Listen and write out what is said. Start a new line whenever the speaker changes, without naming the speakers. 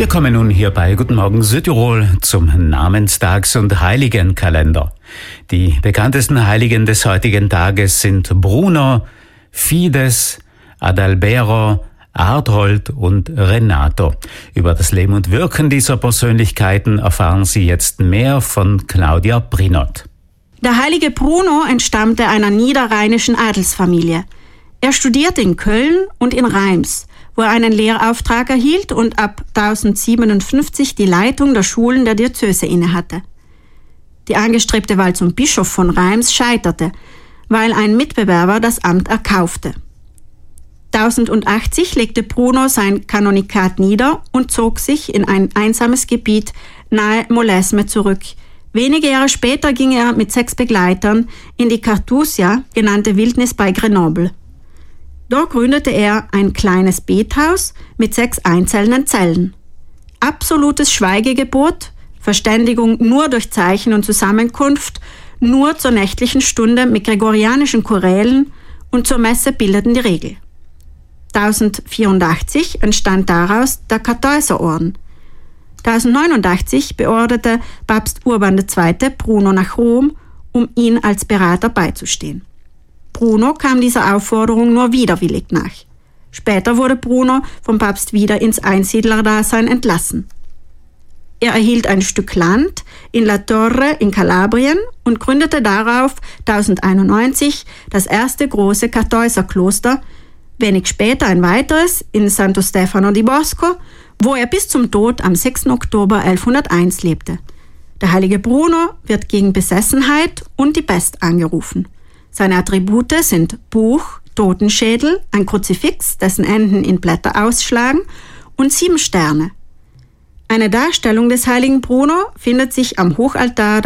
Wir kommen nun hier bei Guten Morgen Südtirol zum Namenstags- und Heiligenkalender. Die bekanntesten Heiligen des heutigen Tages sind Bruno, Fides, Adalbero, Arthold und Renato. Über das Leben und Wirken dieser Persönlichkeiten erfahren Sie jetzt mehr von Claudia Brinot.
Der heilige Bruno entstammte einer niederrheinischen Adelsfamilie. Er studierte in Köln und in Reims, wo er einen Lehrauftrag erhielt und ab 1057 die Leitung der Schulen der Diözese innehatte. Die angestrebte Wahl zum Bischof von Reims scheiterte, weil ein Mitbewerber das Amt erkaufte. 1080 legte Bruno sein Kanonikat nieder und zog sich in ein einsames Gebiet nahe Molesme zurück. Wenige Jahre später ging er mit 6 Begleitern in die Cartusia genannte Wildnis bei Grenoble. Dort gründete er ein kleines Bethaus mit 6 einzelnen Zellen. Absolutes Schweigegebot, Verständigung nur durch Zeichen und Zusammenkunft, nur zur nächtlichen Stunde mit gregorianischen Chorälen und zur Messe bildeten die Regel. 1084 entstand daraus der Kartäuserorden. 1089 beorderte Papst Urban II. Bruno nach Rom, um ihn als Berater beizustehen. Bruno kam dieser Aufforderung nur widerwillig nach. Später wurde Bruno vom Papst wieder ins Einsiedlerdasein entlassen. Er erhielt ein Stück Land in La Torre in Kalabrien und gründete darauf 1091 das erste große Kartäuserkloster, wenig später ein weiteres in Santo Stefano di Bosco, wo er bis zum Tod am 6. Oktober 1101 lebte. Der heilige Bruno wird gegen Besessenheit und die Pest angerufen. Seine Attribute sind Buch, Totenschädel, ein Kruzifix, dessen Enden in Blätter ausschlagen, und 7 Sterne. Eine Darstellung des heiligen Bruno findet sich am Hochaltar